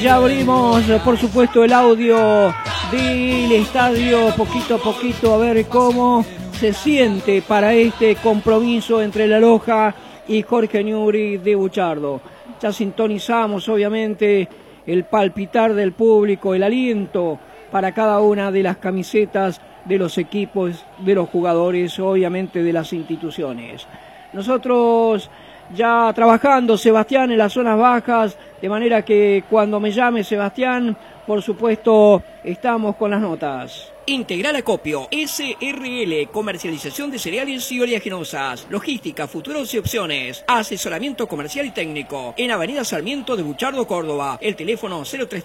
Ya abrimos, por supuesto, el audio del estadio poquito a poquito, a ver cómo se siente para este compromiso entre La Loja y Jorge Newbery de Buchardo. Ya sintonizamos, obviamente, el palpitar del público, el aliento para cada una de las camisetas de los equipos, de los jugadores, obviamente de las instituciones. Nosotros ya trabajando, Sebastián, en las zonas bajas, de manera que cuando me llame Sebastián, por supuesto, estamos con las notas. Integral Acopio, SRL, comercialización de cereales y oleaginosas, logística, futuros y opciones, asesoramiento comercial y técnico, en Avenida Sarmiento de Buchardo, Córdoba, el teléfono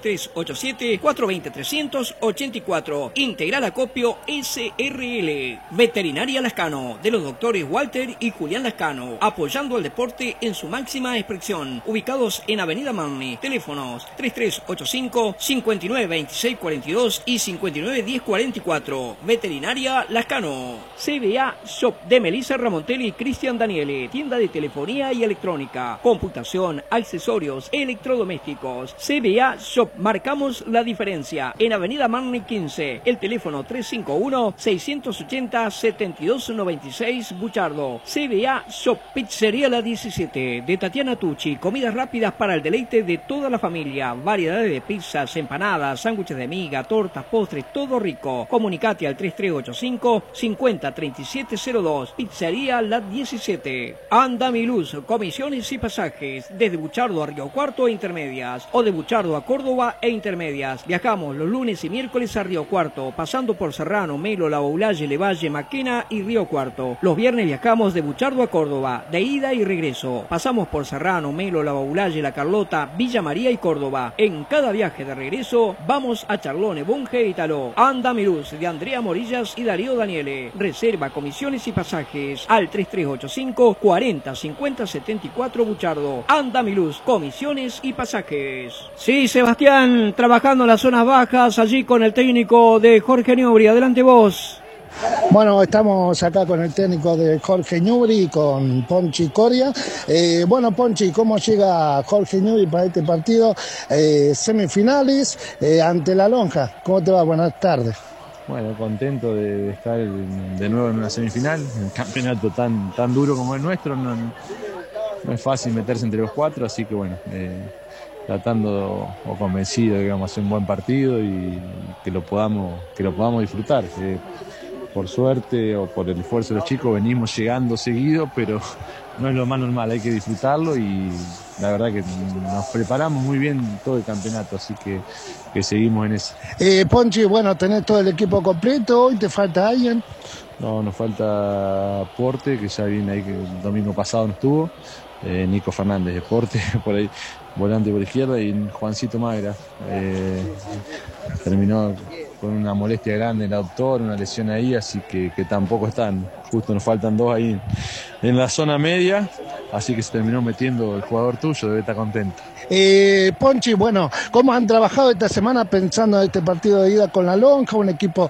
03387-420-384, Integral Acopio, SRL, Veterinaria Lascano, de los doctores Walter y Julián Lascano, apoyando al deporte en su máxima expresión, ubicados en Avenida Manni, teléfonos 3385-592642 y 591044. Veterinaria Lascano. CBA Shop de Melissa Ramontelli y Cristian Daniele. Tienda de telefonía y electrónica, computación, accesorios, electrodomésticos. CBA Shop. Marcamos la diferencia. En Avenida Manni 15. El teléfono 351-680-7296 Buchardo. CBA Shop. Pizzería La 17. De Tatiana Tucci. Comidas rápidas para el deleite de toda la familia. Variedades de pizzas, empanadas, sándwiches de miga, tortas, postres, todo rico. Comunicate al 3385-503702. Pizzería La 17. Andamiluz, comisiones y pasajes. Desde Buchardo a Río Cuarto e Intermedias. O de Buchardo a Córdoba e Intermedias. Viajamos los lunes y miércoles a Río Cuarto, pasando por Serrano, Melo, La Boulaye, Levalle, Maquena y Río Cuarto. Los viernes viajamos de Buchardo a Córdoba, de ida y regreso. Pasamos por Serrano, Melo, La Boulaye, La Carlota, Villa María y Córdoba. En cada viaje de regreso vamos a Charlone, Bunge y Taló. Andamiluz, de Andrea Morillas y Darío Daniele. Reserva, comisiones y pasajes al 3385-405074 Buchardo. Andamiluz, comisiones y pasajes. Sí, Sebastián, trabajando en las zonas bajas, allí con el técnico de Jorge Newbery. Adelante vos. Bueno, estamos acá con el técnico de Jorge Newbery, con Ponchi Coria. Bueno, Ponchi, ¿cómo llega Jorge Newbery para este partido? Semifinales ante La Lonja. ¿Cómo te va? Buenas tardes. Bueno, contento de estar de nuevo en una semifinal, un campeonato tan duro como el nuestro, no es fácil meterse entre los cuatro, así que bueno, tratando o convencido de que vamos a hacer un buen partido y que lo podamos disfrutar. Por suerte o por el esfuerzo de los chicos venimos llegando seguido, pero no es lo más normal, hay que disfrutarlo y la verdad que nos preparamos muy bien todo el campeonato, así que seguimos en eso. Ponchi, bueno, tenés todo el equipo completo, ¿hoy te falta alguien? No, nos falta Porte, que ya viene ahí, que el domingo pasado no estuvo, Nico Fernández de Porte, por ahí, volante por izquierda, y Juancito Magra, terminó con una molestia grande en el aductor, una lesión ahí, así que tampoco están. Justo nos faltan dos ahí en la zona media, así que se terminó metiendo el jugador tuyo, debe estar contento. Ponchi, bueno, ¿cómo han trabajado esta semana pensando en este partido de ida con La Lonja, un equipo